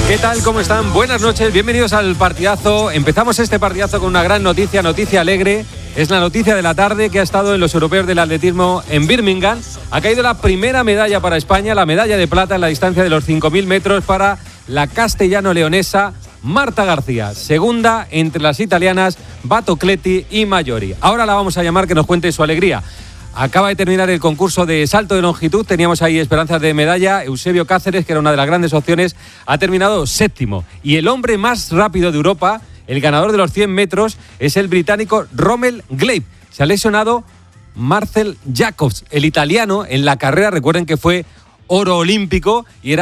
¿Qué tal? ¿Cómo están? Buenas noches, bienvenidos al partidazo. Empezamos este partidazo con una gran noticia alegre. Es la noticia de la tarde que ha estado en los europeos del atletismo en Birmingham. Ha caído la primera medalla para España, la medalla de plata en la distancia de los 5.000 metros para la castellano-leonesa Marta García. Segunda entre las italianas Batocletti y Maiori. Ahora la vamos a llamar que nos cuente su alegría. Acaba de terminar el concurso de salto de longitud. Teníamos ahí esperanzas de medalla. Eusebio Cáceres, que era una de las grandes opciones, ha terminado séptimo. Y el hombre más rápido de Europa, el ganador de los 100 metros, es el británico Rommel Gleib. Se ha lesionado Marcel Jacobs, el italiano, en la carrera. Recuerden que fue oro olímpico y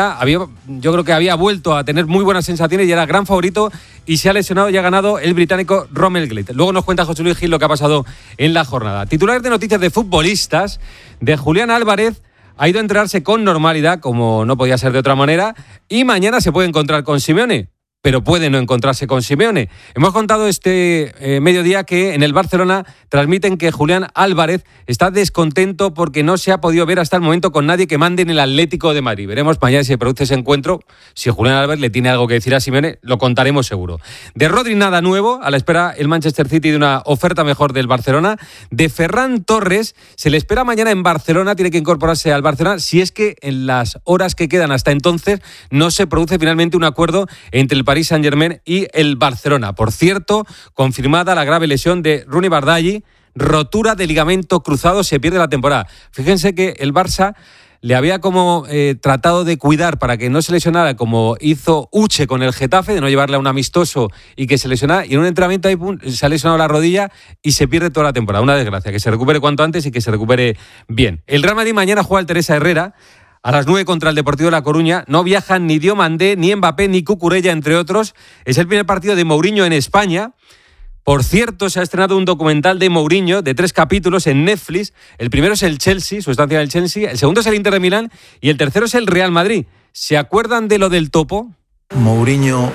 yo creo que había vuelto a tener muy buenas sensaciones y era gran favorito, y se ha lesionado y ha ganado el británico Rommel Gleib. Luego nos cuenta José Luis Gil lo que ha pasado en la jornada. Titulares de noticias de futbolistas. De Julián Álvarez ha ido a entrenarse con normalidad, como no podía ser de otra manera, y mañana se puede encontrar con Simeone, pero puede no encontrarse con Simeone. Hemos contado este mediodía que en el Barcelona transmiten que Julián Álvarez está descontento porque no se ha podido ver hasta el momento con nadie que mande en el Atlético de Madrid. Veremos mañana si se produce ese encuentro. Si Julián Álvarez le tiene algo que decir a Simeone, lo contaremos seguro. De Rodri nada nuevo, a la espera el Manchester City de una oferta mejor del Barcelona. De Ferran Torres, se le espera mañana en Barcelona, tiene que incorporarse al Barcelona, si es que en las horas que quedan hasta entonces no se produce finalmente un acuerdo entre el Paris Saint-Germain y el Barcelona. Por cierto, confirmada la grave lesión de Rooney Bardghji, rotura de ligamento cruzado, se pierde la temporada. Fíjense que el Barça le había como tratado de cuidar para que no se lesionara, como hizo Uche con el Getafe, de no llevarle a un amistoso y que se lesionara, y en un entrenamiento ahí se ha lesionado la rodilla y se pierde toda la temporada. Una desgracia, que se recupere cuanto antes y que se recupere bien. El Real Madrid mañana juega al Teresa Herrera a las 9 contra el Deportivo de La Coruña. No viajan ni Diomandé, ni Mbappé, ni Cucurella, entre otros. Es el primer partido de Mourinho en España. Por cierto, se ha estrenado un documental de Mourinho de 3 capítulos en Netflix. El primero es el Chelsea, su estancia en el Chelsea. El segundo es el Inter de Milán y el tercero es el Real Madrid. ¿Se acuerdan de lo del topo? Mourinho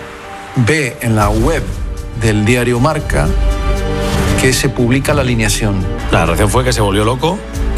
ve en la web del diario Marca que se publica la alineación. La reacción fue que se volvió loco.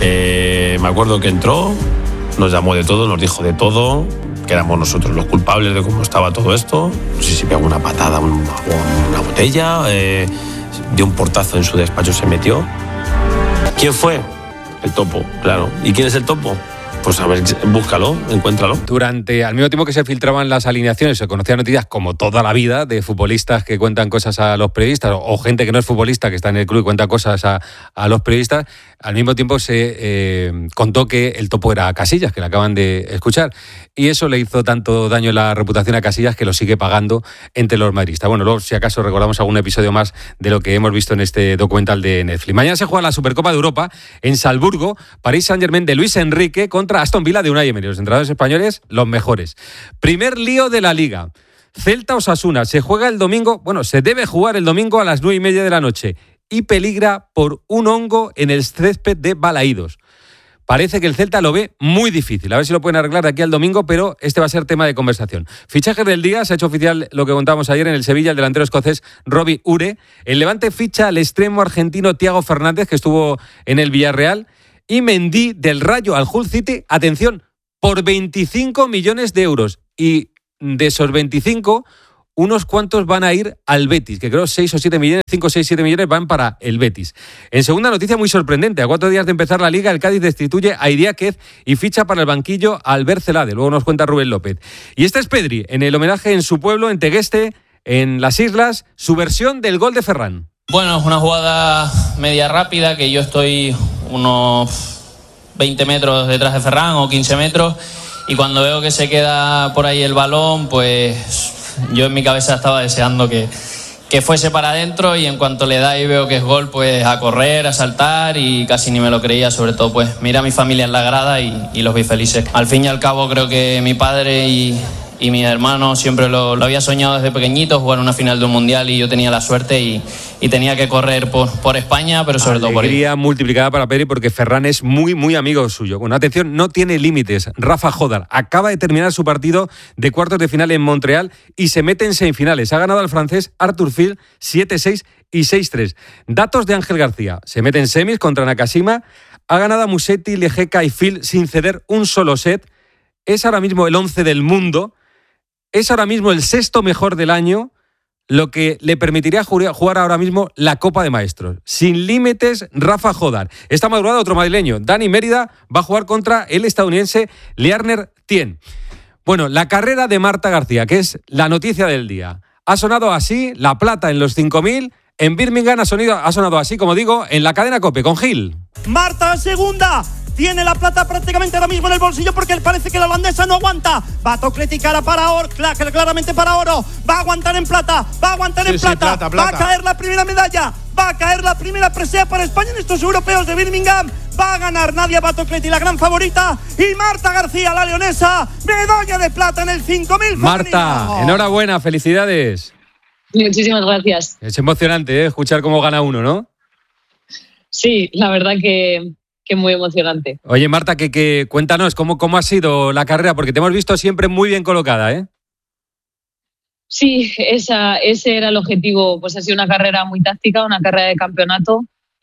Me acuerdo que entró, nos llamó de todo, nos dijo de todo, que éramos nosotros los culpables de cómo estaba todo esto. No sé si pegó una patada, una botella, dio un portazo en su despacho, se metió. ¿Quién fue? El topo, claro. ¿Y quién es el topo? Pues a ver, búscalo, encuéntralo. Al mismo tiempo que se filtraban las alineaciones, se conocían noticias como toda la vida de futbolistas que cuentan cosas a los periodistas, o gente que no es futbolista que está en el club y cuenta cosas a los periodistas. Al mismo tiempo se contó que el topo era Casillas, que le acaban de escuchar, y eso le hizo tanto daño en la reputación a Casillas que lo sigue pagando entre los madridistas. Bueno, luego si acaso recordamos algún episodio más de lo que hemos visto en este documental de Netflix. Mañana se juega la Supercopa de Europa en Salzburgo, Paris Saint-Germain de Luis Enrique contra Aston Villa de Unai Emery. Los entrenadores españoles, los mejores. Primer lío de la Liga. Celta-Osasuna. Se juega el domingo, se debe jugar el domingo a las 9:30 de la noche. Y peligra por un hongo en el césped de Balaídos. Parece que el Celta lo ve muy difícil. A ver si lo pueden arreglar de aquí al domingo, pero este va a ser tema de conversación. Fichaje del día, se ha hecho oficial lo que contábamos ayer en el Sevilla, el delantero escocés Robbie Ure. El Levante ficha al extremo argentino Thiago Fernández, que estuvo en el Villarreal. Y Mendy del Rayo al Hull City, atención, por 25 millones de euros. Y de esos 25, unos cuantos van a ir al Betis, que creo 6 o 7 millones, 5, 6, 7 millones van para el Betis. En segunda noticia muy sorprendente, a 4 días de empezar la Liga, el Cádiz destituye a Idiáquez y ficha para el banquillo a Albert Celade. Luego nos cuenta Rubén López. Y este es Pedri, en el homenaje en su pueblo, en Tegueste, en las Islas, su versión del gol de Ferran. Bueno, es una jugada media rápida que yo estoy unos 20 metros detrás de Ferran o 15 metros y cuando veo que se queda por ahí el balón, pues yo en mi cabeza estaba deseando que fuese para adentro y en cuanto le da y veo que es gol, pues a correr, a saltar y casi ni me lo creía, sobre todo pues mira a mi familia en la grada y los vi felices. Al fin y al cabo creo que mi padre y mi hermano siempre lo había soñado desde pequeñito, jugar una final de un mundial y yo tenía la suerte y tenía que correr por España, pero sobre todo por él. Alegría multiplicada para Pedri porque Ferran es muy, muy amigo suyo. Bueno, atención, no tiene límites. Rafa Jodar acaba de terminar su partido de cuartos de final en Montreal y se mete en semifinales. Ha ganado al francés Arthur Fil 7-6 y 6-3. Datos de Ángel García. Se mete en semis contra Nakashima. Ha ganado a Musetti, Lejeka y Fil sin ceder un solo set. Es ahora mismo el 11 del mundo. es ahora mismo el sexto mejor del año, lo que le permitiría jugar ahora mismo la Copa de Maestros. Sin límites, Rafa Jodar. Esta madrugada otro madrileño, Dani Mérida, va a jugar contra el estadounidense Liarner Tien. Bueno, la carrera de Marta García, que es la noticia del día. Ha sonado así, la plata en los 5000, en Birmingham ha sonado así, como digo, en la cadena COPE, con Gil. Marta segunda. Tiene la plata prácticamente ahora mismo en el bolsillo porque parece que la holandesa no aguanta. Va a tocleticar para oro, claramente para oro. Va a aguantar en plata, plata. Va a caer la primera medalla, va a caer la primera presea para España en estos europeos de Birmingham. Va a ganar Nadia Batocleti, la gran favorita, y Marta García, la leonesa, medalla de plata en el 5000. Marta, enhorabuena, felicidades. Muchísimas gracias. Es emocionante, escuchar cómo gana uno, ¿no? Sí, la verdad que muy emocionante. Oye, Marta, que cuéntanos cómo ha sido la carrera, porque te hemos visto siempre muy bien colocada, ¿eh? Sí, ese era el objetivo. Pues ha sido una carrera muy táctica, una carrera de campeonato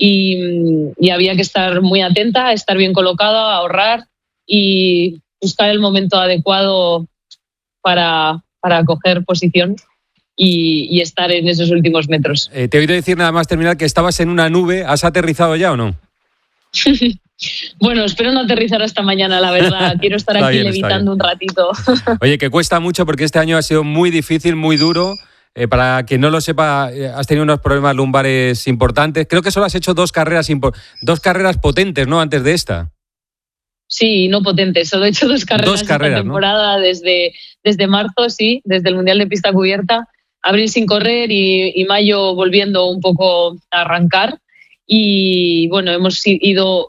y había que estar muy atenta, estar bien colocada, ahorrar y buscar el momento adecuado para coger posición y estar en esos últimos metros. Te he oído decir nada más terminar que estabas en una nube. ¿Has aterrizado ya o no? Bueno, espero no aterrizar hasta mañana, la verdad. Quiero estar aquí levitando un ratito. Oye, que cuesta mucho porque este año ha sido muy difícil, muy duro. Para quien no lo sepa, has tenido unos problemas lumbares importantes. Creo que solo has hecho dos carreras potentes, ¿no? Antes de esta. Sí, no potentes. Solo he hecho dos carreras esta temporada, ¿no? desde marzo, sí, desde el Mundial de Pista Cubierta. Abril sin correr y mayo volviendo un poco a arrancar. Y bueno, hemos ido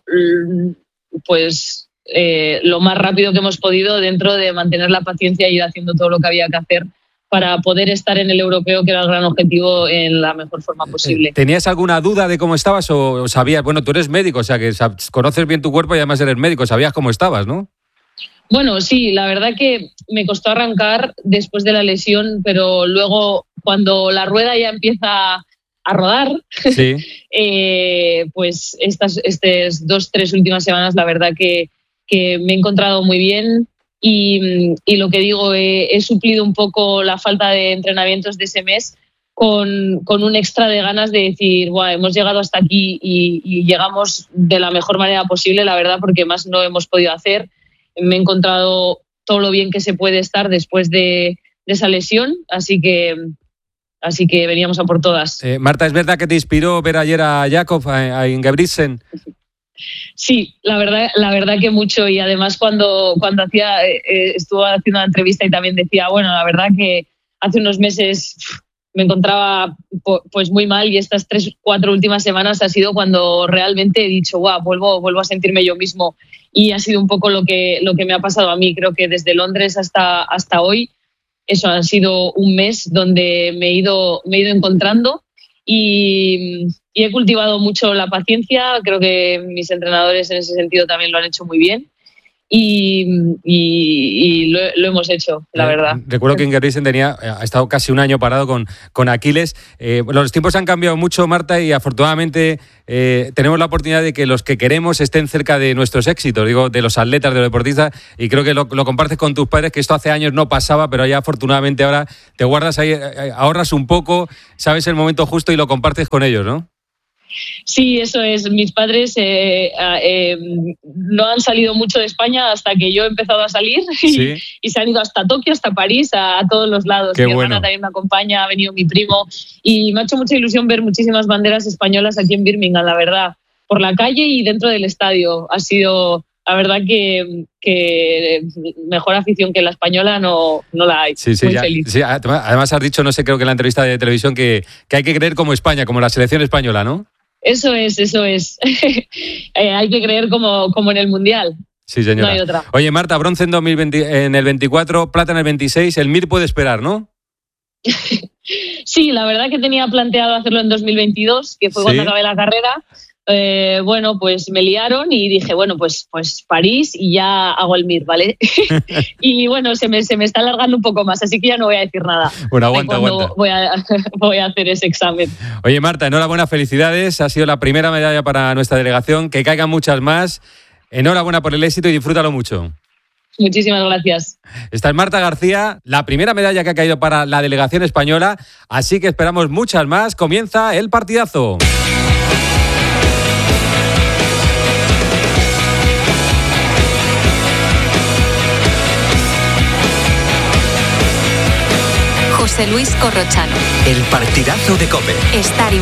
pues lo más rápido que hemos podido dentro de mantener la paciencia y ir haciendo todo lo que había que hacer para poder estar en el europeo, que era el gran objetivo, en la mejor forma posible. ¿Tenías alguna duda de cómo estabas o sabías? Bueno, tú eres médico, o sea que conoces bien tu cuerpo y además eres médico, sabías cómo estabas, ¿no? Bueno, sí, la verdad que me costó arrancar después de la lesión, pero luego cuando la rueda ya empieza a rodar, sí. Pues estas 2-3 últimas semanas la verdad que me he encontrado muy bien y lo que digo, he suplido un poco la falta de entrenamientos de ese mes con un extra de ganas de decir, hemos llegado hasta aquí y llegamos de la mejor manera posible, la verdad, porque más no hemos podido hacer. Me he encontrado todo lo bien que se puede estar después de esa lesión, así que veníamos a por todas. Marta, ¿es verdad que te inspiró ver ayer a Jakob, a Ingebrigtsen? Sí, la verdad que mucho, y además cuando estuvo haciendo una entrevista y también decía, la verdad que hace unos meses me encontraba pues muy mal y estas 3-4 últimas semanas ha sido cuando realmente he dicho, vuelvo a sentirme yo mismo, y ha sido un poco lo que me ha pasado a mí. Creo que desde Londres hasta hoy eso ha sido un mes donde me he ido encontrando y he cultivado mucho la paciencia. Creo que mis entrenadores en ese sentido también lo han hecho muy bien y lo hemos hecho, la verdad. Recuerdo que Ingebrigtsen ha estado casi un año parado con Aquiles. Los tiempos han cambiado mucho, Marta, y afortunadamente tenemos la oportunidad de que los que queremos estén cerca de nuestros éxitos, digo, de los atletas, de los deportistas, y creo que lo compartes con tus padres, que esto hace años no pasaba, pero ya afortunadamente ahora te guardas ahí, ahorras un poco, sabes el momento justo y lo compartes con ellos, ¿no? Sí, eso es. Mis padres no han salido mucho de España hasta que yo he empezado a salir, ¿sí? y se han ido hasta Tokio, hasta París, a todos los lados. Qué mi bueno. hermana también me acompaña, ha venido mi primo y me ha hecho mucha ilusión ver muchísimas banderas españolas aquí en Birmingham, la verdad, por la calle y dentro del estadio. Ha sido, la verdad, que mejor afición que la española no la hay. Sí, muy feliz. Sí, además has dicho, no sé, creo que en la entrevista de televisión que hay que creer como España, como la selección española, ¿no? Eso es. Hay que creer como en el Mundial. Sí, señora. No hay otra. Oye, Marta, bronce en el 24, plata en el 26, el Mir puede esperar, ¿no? Sí, la verdad que tenía planteado hacerlo en 2022, que fue cuando acabé la carrera. Pues me liaron y dije, pues París y ya hago el Mir, ¿vale? Y se me está alargando un poco más, así que ya no voy a decir nada. Bueno, aguanta. Voy a hacer ese examen. Oye, Marta, enhorabuena, felicidades. Ha sido la primera medalla para nuestra delegación. Que caigan muchas más. Enhorabuena por el éxito y disfrútalo mucho. Muchísimas gracias. Esta es Marta García, la primera medalla que ha caído para la delegación española, así que esperamos muchas más. Comienza el partidazo. José Luis Corrochano. El partidazo de COPE. Estar